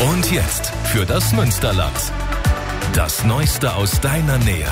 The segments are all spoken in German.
Und jetzt für das Münsterland. Das Neueste aus deiner Nähe.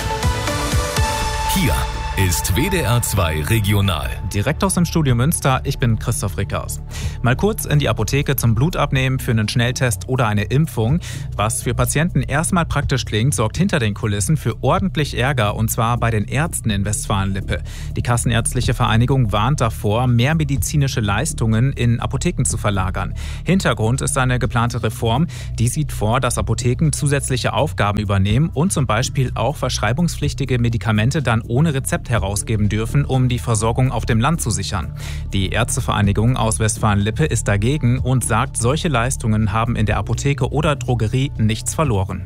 Hier ist WDR 2 Regional. Direkt aus dem Studio Münster, ich bin Christoph Rickers. Mal kurz in die Apotheke zum Blutabnehmen für einen Schnelltest oder eine Impfung. Was für Patienten erstmal praktisch klingt, sorgt hinter den Kulissen für ordentlich Ärger, und zwar bei den Ärzten in Westfalen-Lippe. Die Kassenärztliche Vereinigung warnt davor, mehr medizinische Leistungen in Apotheken zu verlagern. Hintergrund ist eine geplante Reform, die sieht vor, dass Apotheken zusätzliche Aufgaben übernehmen und zum Beispiel auch verschreibungspflichtige Medikamente dann ohne Rezept herausgeben dürfen, um die Versorgung auf dem Land zu sichern. Die Ärztevereinigung aus Westfalen-Lippe ist dagegen und sagt, solche Leistungen haben in der Apotheke oder Drogerie nichts verloren.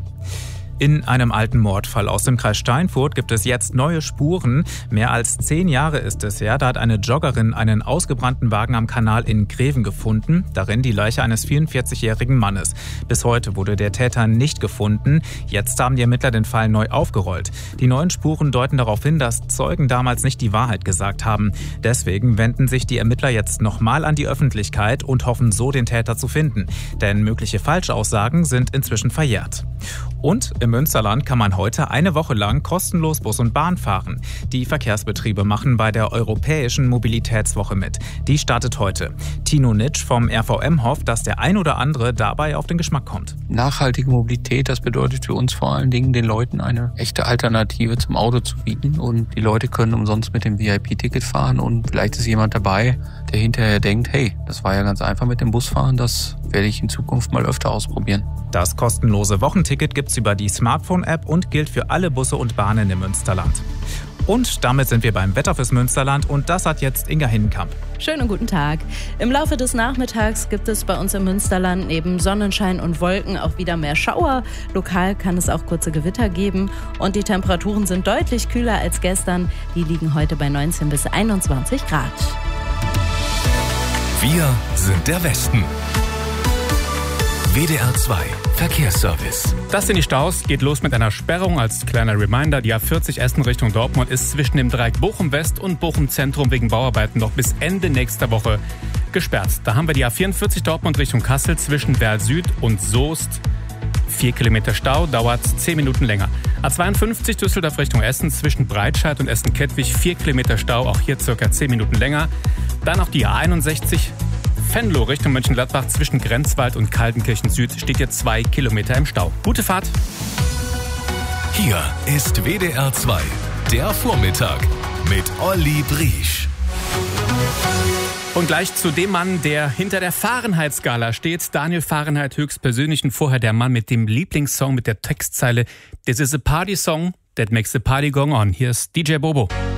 In einem alten Mordfall aus dem Kreis Steinfurt gibt es jetzt neue Spuren. Mehr als 10 Jahre ist es her, da hat eine Joggerin einen ausgebrannten Wagen am Kanal in Greven gefunden. Darin die Leiche eines 44-jährigen Mannes. Bis heute wurde der Täter nicht gefunden. Jetzt haben die Ermittler den Fall neu aufgerollt. Die neuen Spuren deuten darauf hin, dass Zeugen damals nicht die Wahrheit gesagt haben. Deswegen wenden sich die Ermittler jetzt nochmal an die Öffentlichkeit und hoffen so, den Täter zu finden. Denn mögliche Falschaussagen sind inzwischen verjährt. Und im Münsterland kann man heute eine Woche lang kostenlos Bus und Bahn fahren. Die Verkehrsbetriebe machen bei der Europäischen Mobilitätswoche mit. Die startet heute. Tino Nitsch vom RVM hofft, dass der ein oder andere dabei auf den Geschmack kommt. Nachhaltige Mobilität, das bedeutet für uns vor allen Dingen, den Leuten eine echte Alternative zum Auto zu bieten. Und die Leute können umsonst mit dem VIP-Ticket fahren. Und vielleicht ist jemand dabei, der hinterher denkt, hey, das war ja ganz einfach mit dem Busfahren, das werde ich in Zukunft mal öfter ausprobieren. Das kostenlose Wochenticket gibt's über die Smartphone-App und gilt für alle Busse und Bahnen im Münsterland. Und damit sind wir beim Wetter fürs Münsterland und das hat jetzt Inga Hinnenkamp. Schönen guten Tag. Im Laufe des Nachmittags gibt es bei uns im Münsterland neben Sonnenschein und Wolken auch wieder mehr Schauer. Lokal kann es auch kurze Gewitter geben und die Temperaturen sind deutlich kühler als gestern. Die liegen heute bei 19 bis 21 Grad. Wir sind der Westen. WDR 2 Verkehrsservice. Das sind die Staus. Geht los mit einer Sperrung. Als kleiner Reminder, die A40 Essen Richtung Dortmund ist zwischen dem Dreieck Bochum West und Bochum Zentrum wegen Bauarbeiten noch bis Ende nächster Woche gesperrt. Da haben wir die A44 Dortmund Richtung Kassel zwischen Werl Süd und Soest. 4 Kilometer Stau, dauert 10 Minuten länger. A52 Düsseldorf Richtung Essen zwischen Breitscheid und Essen-Kettwig 4 Kilometer Stau, auch hier circa 10 Minuten länger. Dann noch die A61 Venlo Richtung Mönchengladbach zwischen Grenzwald und Kaltenkirchen Süd steht hier 2 Kilometer im Stau. Gute Fahrt! Hier ist WDR 2, der Vormittag mit Olli Briesch. Und gleich zu dem Mann, der hinter der Fahrenheit-Skala steht. Daniel Fahrenheit höchstpersönlich und vorher der Mann mit dem Lieblingssong mit der Textzeile This is a party song that makes the party go on. Hier ist DJ Bobo.